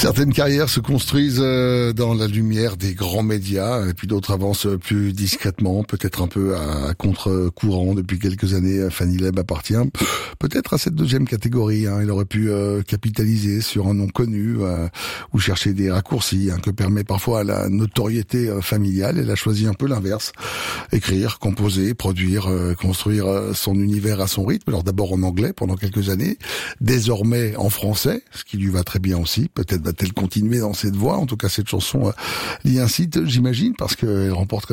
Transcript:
Certaines carrières se construisent dans la lumière des grands médias, et puis d'autres avancent plus discrètement, peut-être un peu à contre-courant. Depuis quelques années, Fanny Leb appartient peut-être à cette deuxième catégorie. Il aurait pu capitaliser sur un nom connu ou chercher des raccourcis que permet parfois la notoriété familiale. Elle a choisi un peu l'inverse. Écrire, composer, produire, construire son univers à son rythme. Alors d'abord en anglais pendant quelques années, désormais en français, ce qui lui va très bien aussi. Peut-être va-t-elle continuer dans cette voie. En tout cas, cette chanson l'y incite, j'imagine, parce qu'elle remporte